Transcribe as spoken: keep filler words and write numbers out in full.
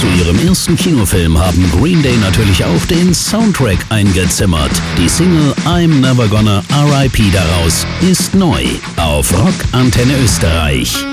Zu ihrem ersten Kinofilm haben Green Day natürlich auch den Soundtrack eingezimmert. Die Single I'm Never Gonna R I P daraus ist neu auf Rock Antenne Österreich.